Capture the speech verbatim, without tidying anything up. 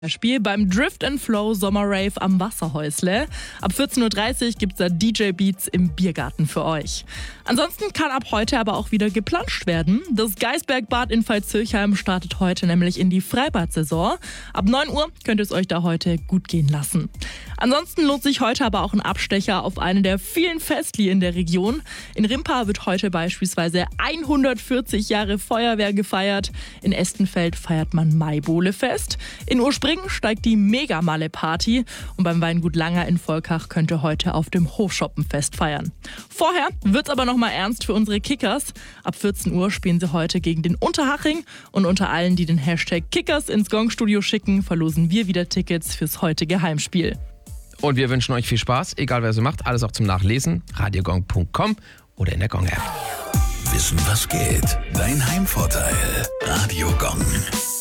Spiel beim Drift and Flow Sommerrave am Wasserhäusle. Ab vierzehn Uhr dreißig gibt es da D J Beats im Biergarten für euch. Ansonsten kann ab heute aber auch wieder geplanscht werden. Das Geisbergbad in Pfalz-Zürchheim startet heute nämlich in die Freibad-Saison. Ab neun Uhr könnt ihr es euch da heute gut gehen lassen. Ansonsten lohnt sich heute aber auch ein Abstecher auf eine der vielen Festli in der Region. In Rimpa wird heute beispielsweise hundertvierzig Jahre Feuerwehr gefeiert. In Estenfeld feiert man Maibohlefest. In Urspringen steigt die Mega-Malle-Party und beim Weingut Langer in Volkach könnt ihr heute auf dem Hofschoppenfest feiern. Vorher wird's aber noch mal ernst für unsere Kickers. Ab vierzehn Uhr spielen sie heute gegen den Unterhaching und unter allen, die den Hashtag Kickers ins Gongstudio schicken, verlosen wir wieder Tickets fürs heutige Heimspiel. Und wir wünschen euch viel Spaß, egal wer so macht, alles auch zum Nachlesen, radiogong punkt com oder in der Gong-App. Wissen, was geht? Dein Heimvorteil. Radio Gong.